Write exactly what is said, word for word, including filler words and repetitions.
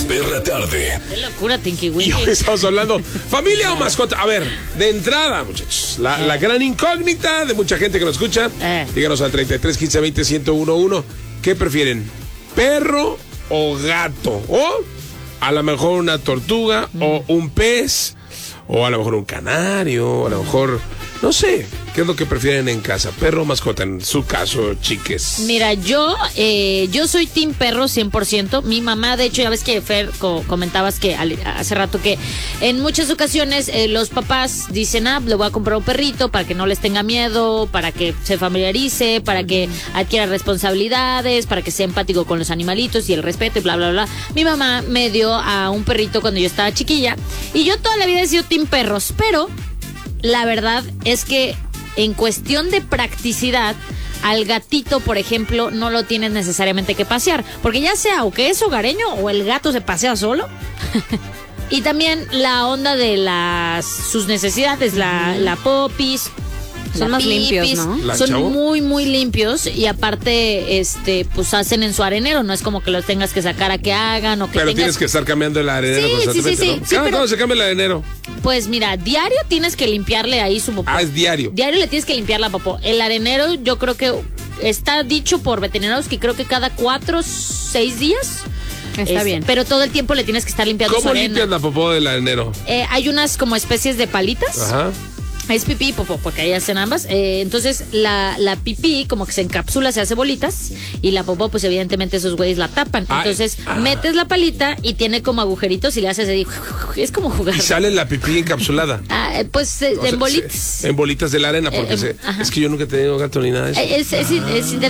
más de la tarde. Qué locura, Tinky Winky. Y hoy estamos hablando, familia o mascota. A ver, de entrada, muchachos, la, la gran incógnita de mucha gente que nos escucha. Eh. Díganos al treinta y tres, quince, veinte, ciento uno, uno. ¿Qué prefieren? ¿Perro o gato? O a lo mejor una tortuga mm. o un pez. O a lo mejor un canario, o a lo mejor, no sé, ¿qué es lo que prefieren en casa? ¿Perro o mascota? En su caso, chiques. Mira, yo eh, yo soy team perro cien por ciento. Mi mamá, de hecho, ya ves que Fer co- comentabas que al, hace rato que en muchas ocasiones eh, los papás dicen, ah, le voy a comprar un perrito para que no les tenga miedo, para que se familiarice, para que adquiera responsabilidades, para que sea empático con los animalitos y el respeto y bla, bla, bla. Mi mamá me dio a un perrito cuando yo estaba chiquilla y yo toda la vida he sido team perros, pero la verdad es que en cuestión de practicidad, al gatito, por ejemplo, no lo tienes necesariamente que pasear, porque ya sea o que es hogareño o el gato se pasea solo. Y también la onda de las sus necesidades, la, la popis. Son más limpios, ¿no? Son muy, muy limpios y aparte, este, pues hacen en su arenero, no es como que los tengas que sacar a que hagan o que Pero tengas... tienes que estar cambiando el arenero Sí, constantemente, sí, sí, ¿no? sí, ¿Cada pero- cuándo se cambia el arenero? Pues mira, diario tienes que limpiarle ahí su popó. Ah, es diario. Diario le tienes que limpiar la popó. El arenero yo creo que está dicho por veterinarios que creo que cada cuatro, seis días. Está Es- bien. Pero todo el tiempo le tienes que estar limpiando su ¿Cómo arena. limpias la popó del arenero? Eh, hay unas como especies de palitas. Ajá. Es pipí y popó, porque ahí hacen ambas. Eh, entonces, la, la pipí como que se encapsula, se hace bolitas. Y la popó, pues evidentemente esos güeyes la tapan. Ay, Entonces, ah. metes la palita y tiene como agujeritos y le haces ahí. Es como jugar. Y sale la pipí encapsulada. Ah, eh, pues eh, O sea, en bolitas. sí, en bolitas de la arena, porque Eh, se- em, ajá. es que yo nunca he tenido gato ni nada de eso. Eh, Es, es, es interesante